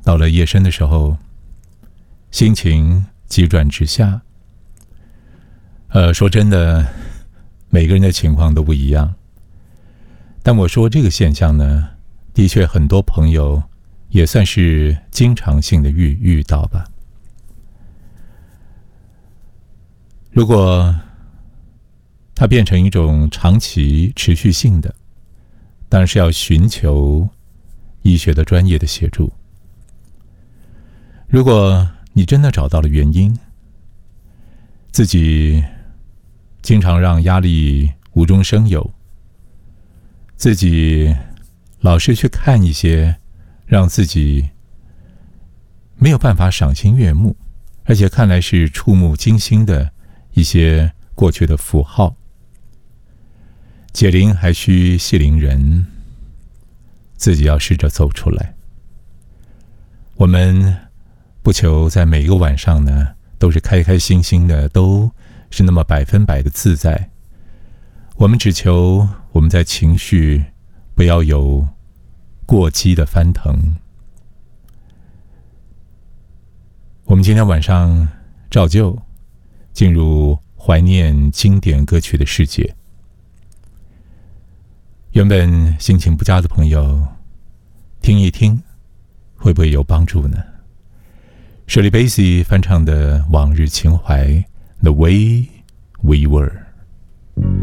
到了夜深的时候，心情急转直下。说真的，每个人的情况都不一样。但我说这个现象呢，的确很多朋友也算是经常性的遇到吧。如果它变成一种长期持续性的，当然是要寻求医学的专业的协助。如果你真的找到了原因，自己经常让压力无中生有，自己老是去看一些让自己没有办法赏心悦目，而且看来是触目惊心的一些过去的符号，解铃还须系铃人，自己要试着走出来。我们不求在每一个晚上呢都是开开心心的，都是那么100%的自在。我们只求我们在情绪不要有过激的翻腾。我们今天晚上照旧进入怀念经典歌曲的世界。原本心情不佳的朋友，听一听，会不会有帮助呢？Shirley Bassey 翻唱的《往日情怀》The Way We Were。